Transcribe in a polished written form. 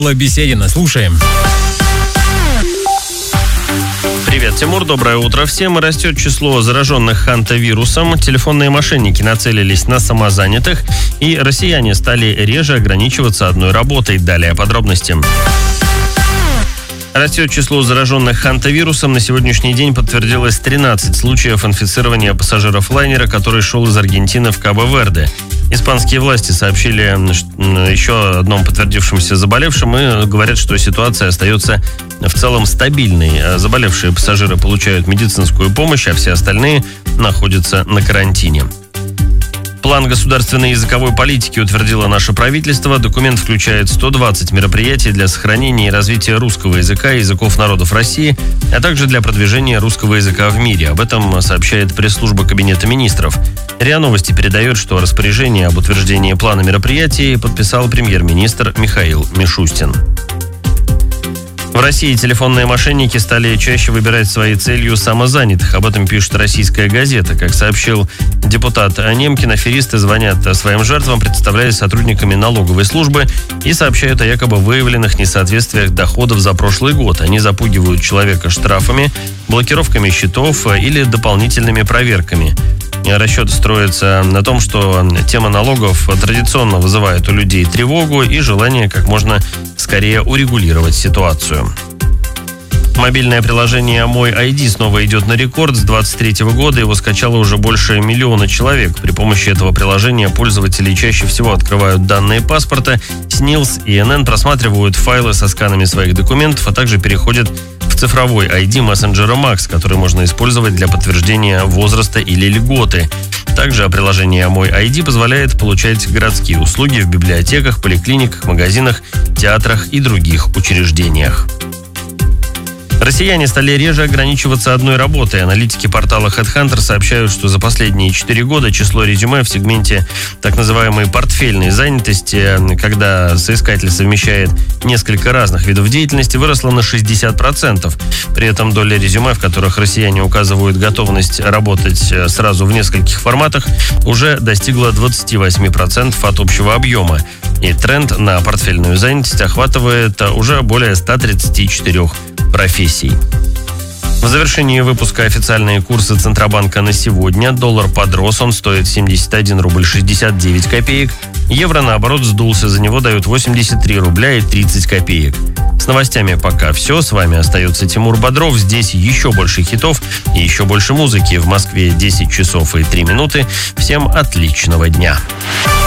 Беседина. Слушаем. Привет, Тимур, доброе утро всем. Растет число зараженных хантавирусом, телефонные мошенники нацелились на самозанятых, и россияне стали реже ограничиваться одной работой. Далее подробности. Растет число зараженных хантавирусом. На сегодняшний день подтвердилось 13 случаев инфицирования пассажиров лайнера, который шел из Аргентины в Кабо-Верде. Испанские власти сообщили еще одном подтвердившемся заболевшем и говорят, что ситуация остается в целом стабильной. Заболевшие пассажиры получают медицинскую помощь, а все остальные находятся на карантине. План государственной языковой политики утвердило наше правительство. Документ включает 120 мероприятий для сохранения и развития русского языка и языков народов России, а также для продвижения русского языка в мире. Об этом сообщает пресс-служба Кабинета министров. РИА Новости передает, что распоряжение об утверждении плана мероприятий подписал премьер-министр Михаил Мишустин. В России телефонные мошенники стали чаще выбирать своей целью самозанятых. Об этом пишет «Российская газета». Как сообщил депутат Немкин, аферисты звонят своим жертвам, представляясь сотрудниками налоговой службы, и сообщают о якобы выявленных несоответствиях доходов за прошлый год. Они запугивают человека штрафами, блокировками счетов или дополнительными проверками. Расчет строится на том, что тема налогов традиционно вызывает у людей тревогу и желание как можно скорее урегулировать ситуацию. Мобильное приложение «Мой ID» снова идет на рекорд. С 2023 года его скачало уже больше 1 миллиона человек. При помощи этого приложения пользователи чаще всего открывают данные паспорта, СНИЛС и ИНН, просматривают файлы со сканами своих документов, а также переходят в цифровой ID мессенджера Max, который можно использовать для подтверждения возраста или льготы. Также приложение «Мой ID» позволяет получать городские услуги в библиотеках, поликлиниках, магазинах, театрах и других учреждениях. Россияне стали реже ограничиваться одной работой. Аналитики портала HeadHunter сообщают, что за последние 4 года число резюме в сегменте так называемой портфельной занятости, когда соискатель совмещает несколько разных видов деятельности, выросло на 60%. При этом доля резюме, в которых россияне указывают готовность работать сразу в нескольких форматах, уже достигла 28% от общего объема. И тренд на портфельную занятость охватывает уже более 134 профессий. В завершении выпуска официальные курсы Центробанка на сегодня. Доллар подрос, он стоит 71 рубль 69 копеек. Евро, наоборот, сдулся, за него дают 83 рубля и 30 копеек. С новостями пока все. С вами остается Тимур Бодров. Здесь еще больше хитов и еще больше музыки. В Москве 10 часов и 3 минуты. Всем отличного дня.